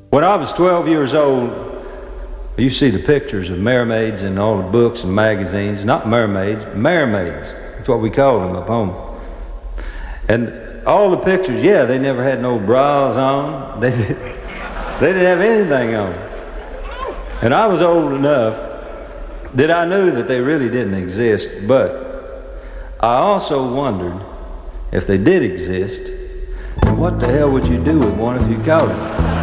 When I was 12 years old, you see the pictures of mermaids in all the books and magazines. Not mermaids, mermaids. That's what we call them up home. And all the pictures, yeah, they never had no bras on. They didn't have anything on. And I was old enough that I knew that they really didn't exist, but I also wondered if they did exist, what the hell would you do with one if you caught it?